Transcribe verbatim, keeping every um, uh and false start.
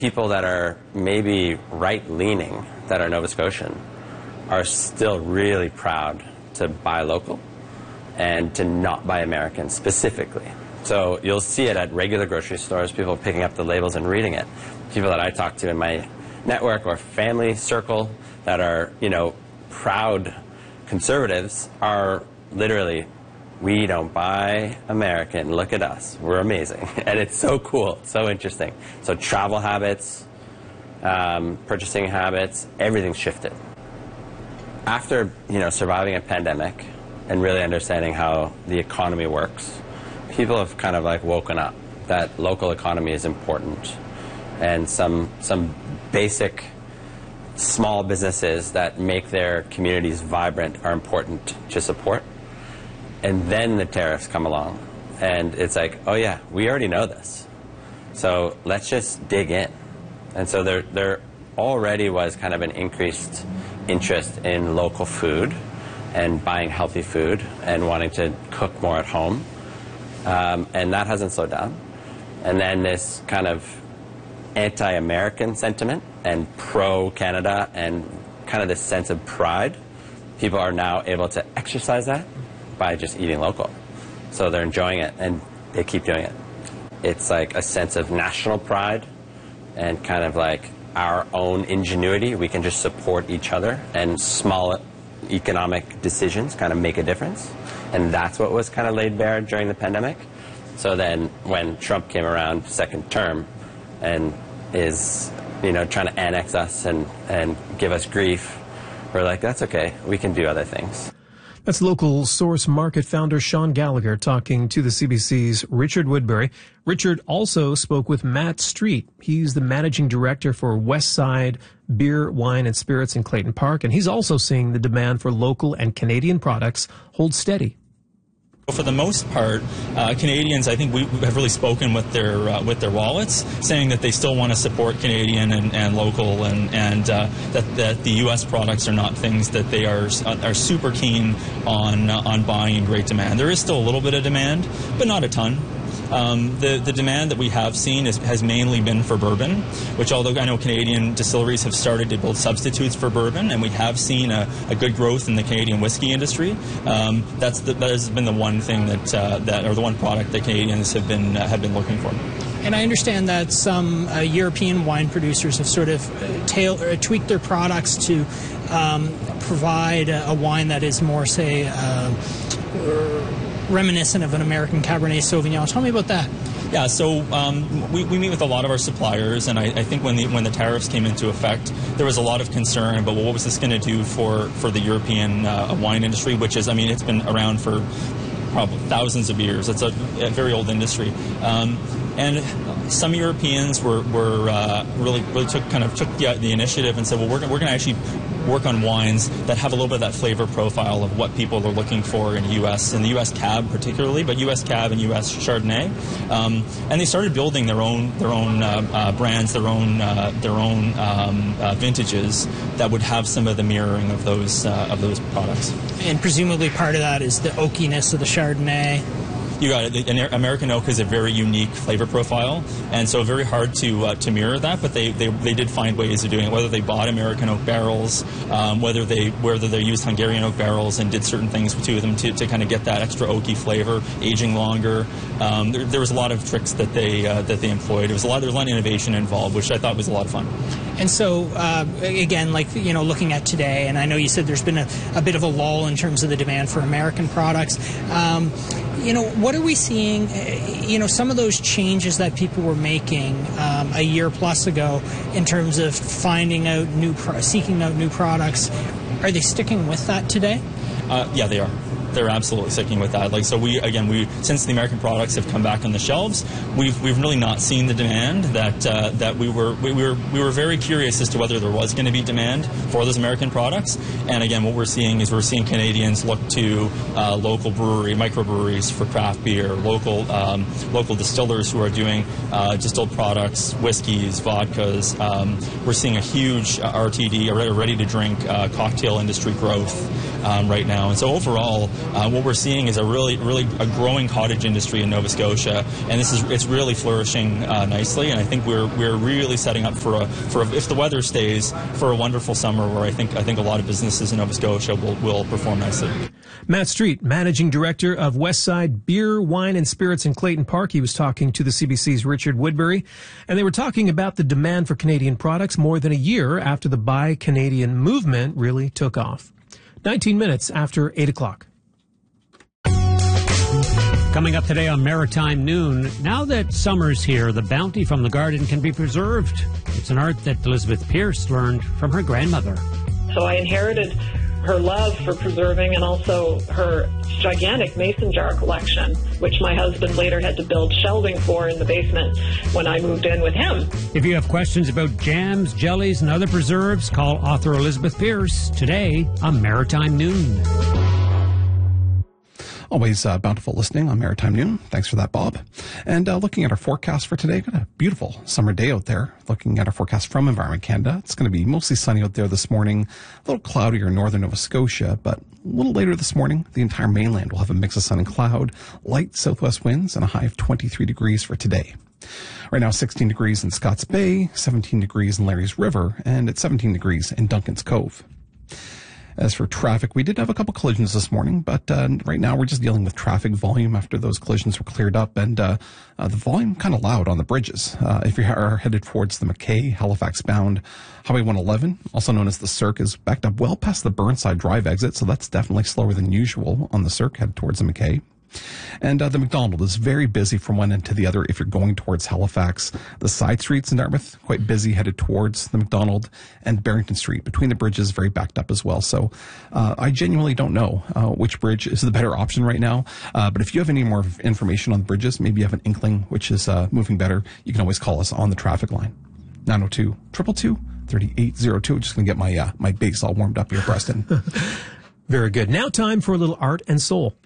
People that are maybe right-leaning, that are Nova Scotian, are still really proud to buy local and to not buy American specifically. So you'll see it at regular grocery stores, people picking up the labels and reading it. People that I talk to in my network or family circle that are, you know, proud conservatives are literally, we don't buy American, look at us, we're amazing. And it's so cool, it's so interesting. So travel habits, um, purchasing habits, everything's shifted. After, you know, surviving a pandemic and really understanding how the economy works, people have kind of like woken up that local economy is important, and some some basic small businesses that make their communities vibrant are important to support. And then the tariffs come along, and it's like, oh yeah, we already know this, so let's just dig in. And so there there already was kind of an increased interest in local food and buying healthy food and wanting to cook more at home. Um, and that hasn't slowed down. And then this kind of anti-American sentiment and pro-Canada and kind of this sense of pride, people are now able to exercise that by just eating local. So they're enjoying it, and they keep doing it. It's like a sense of national pride and kind of like our own ingenuity. We can just support each other, and small economic decisions kind of make a difference. And that's what was kind of laid bare during the pandemic. So then when Trump came around second term and is, you know, trying to annex us and, and give us grief, we're like, that's okay, we can do other things. That's local Source Market founder Sean Gallagher talking to the C B C's Richard Woodbury. Richard also spoke with Matt Street. He's the managing director for Westside Beer, Wine, and Spirits in Clayton Park, and he's also seeing the demand for local and Canadian products hold steady. For the most part, uh, Canadians, I think we have really spoken with their uh, with their wallets, saying that they still want to support Canadian and, and local, and and uh, that that the U S products are not things that they are are super keen on uh, on buying in great demand. There is still a little bit of demand, but not a ton. Um, the, the demand that we have seen is, has mainly been for bourbon, which although I know Canadian distilleries have started to build substitutes for bourbon, and we have seen a, a good growth in the Canadian whiskey industry, um, that's the, that has been the one thing that, uh, that or the one product that Canadians have been, uh, have been looking for. And I understand that some uh, European wine producers have sort of uh, tail, uh, tweaked their products to um, provide a, a wine that is more, say, uh, reminiscent of an American Cabernet Sauvignon. Tell me about that. Yeah, so um, we, we meet with a lot of our suppliers, and I, I think when the when the tariffs came into effect, there was a lot of concern about, well, what was this going to do for, for the European uh, wine industry, which is, I mean, it's been around for probably thousands of years. It's a, a very old industry. Um, and some Europeans were, were uh, really really took kind of took the, the initiative and said, well, we're, we're going to actually work on wines that have a little bit of that flavor profile of what people are looking for in U S, in the U S Cab particularly, but U S Cab and U S Chardonnay. Um, and they started building their own their own uh, uh, brands, their own uh, their own um, uh, vintages that would have some of the mirroring of those uh, of those products. And presumably part of that is the oakiness of the Chardonnay. You got it. The American oak is a very unique flavor profile, and so very hard to uh, to mirror that. But they, they they did find ways of doing it. Whether they bought American oak barrels, um, whether they whether they used Hungarian oak barrels and did certain things to them to, to kind of get that extra oaky flavor, aging longer. Um, there, there was a lot of tricks that they uh, that they employed. It was a lot. There was a lot of innovation involved, which I thought was a lot of fun. And so, uh, again, like, you know, looking at today, and I know you said there's been a, a bit of a lull in terms of the demand for American products. Um, you know, what are we seeing? You know, some of those changes that people were making um, a year plus ago in terms of finding out new, pro- seeking out new products, are they sticking with that today? Uh, yeah, they are. They're absolutely sticking with that. Like, so we, again, we since the American products have come back on the shelves, we've we've really not seen the demand that uh, that we were we, we were we were very curious as to whether there was going to be demand for those American products. And again, what we're seeing is we're seeing Canadians look to uh, local brewery, microbreweries for craft beer, local um, local distillers who are doing uh, distilled products, whiskeys, vodkas. Um, we're seeing a huge uh, R T D, a ready to drink uh, cocktail industry growth um, right now. And so overall, Uh, what we're seeing is a really, really a growing cottage industry in Nova Scotia, and this is it's really flourishing uh, nicely. And I think we're we're really setting up for a for a, if the weather stays, for a wonderful summer where I think I think a lot of businesses in Nova Scotia will will perform nicely. Matt Street, Managing Director of Westside Beer, Wine and Spirits in Clayton Park. He was talking to the C B C's Richard Woodbury, and they were talking about the demand for Canadian products more than a year after the Buy Canadian movement really took off. nineteen minutes after eight o'clock. Coming up today on Maritime Noon, now that summer's here, the bounty from the garden can be preserved. It's an art that Elizabeth Pierce learned from her grandmother. So I inherited her love for preserving and also her gigantic mason jar collection, which my husband later had to build shelving for in the basement when I moved in with him. If you have questions about jams, jellies, and other preserves, call author Elizabeth Pierce today on Maritime Noon. Always uh, bountiful listening on Maritime Noon. Thanks for that, Bob. And uh, looking at our forecast for today, got a beautiful summer day out there. Looking at our forecast from Environment Canada, it's going to be mostly sunny out there this morning, a little cloudier in northern Nova Scotia, but a little later this morning, the entire mainland will have a mix of sun and cloud, light southwest winds, and a high of twenty-three degrees for today. Right now, sixteen degrees in Scotts Bay, seventeen degrees in Larry's River, and it's seventeen degrees in Duncan's Cove. As for traffic, we did have a couple collisions this morning, but uh, right now we're just dealing with traffic volume after those collisions were cleared up, and uh, uh, the volume kind of loud on the bridges. Uh, if you are headed towards the McKay, Halifax-bound Highway one eleven, also known as the Cirque, is backed up well past the Burnside Drive exit, so that's definitely slower than usual on the Cirque headed towards the McKay. And uh, the McDonald is very busy from one end to the other if you're going towards Halifax. The side streets in Dartmouth, quite busy headed towards the McDonald, and Barrington Street between the bridges, very backed up as well. So uh, I genuinely don't know uh, which bridge is the better option right now. Uh, but if you have any more information on the bridges, maybe you have an inkling which is uh, moving better, you can always call us on the traffic line. nine oh two, two two two, three eight oh two. Just going to get my, uh, my bass all warmed up here, Preston. Very good. Now time for a little art and soul.